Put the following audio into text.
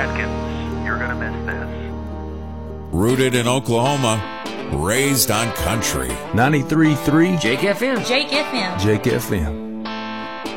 Atkins, you're going to miss this. Rooted in Oklahoma, raised on country. 93.3 Jake FM. Jake FM. Jake FM.